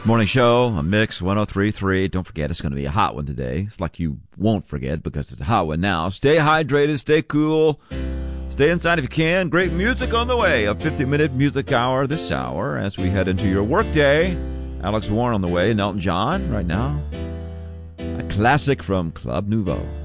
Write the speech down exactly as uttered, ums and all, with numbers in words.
Morning show on Mix one oh three point three. Don't forget, it's going to be a hot one today. It's like you won't forget because it's a hot one now. Stay hydrated, stay cool, stay inside if you can. Great music on the way. A fifty-minute music hour this hour as we head into your workday. Alex Warren on the way, and Elton John right now. A classic from Club Nouveau.